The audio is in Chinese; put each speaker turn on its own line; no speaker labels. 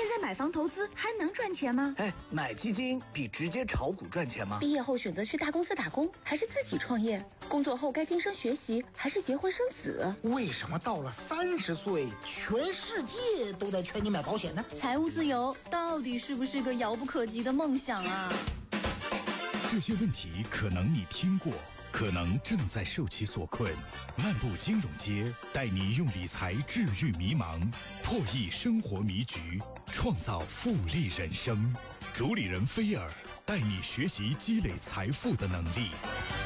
在买房投资还能赚钱吗？
买基金比直接炒股赚钱吗？
毕业后选择去大公司打工，还是自己创业？工作后该晋升学习，还是结婚生子？
为什么到了30岁，全世界都在劝你买保险呢？
财务自由到底是不是个遥不可及的梦想啊？
这些问题可能你听过，可能正在受其所困。漫步金融街，带你用理财治愈迷茫，破译生活迷局，创造复利人生。主理人菲尔带你学习积累财富的能力。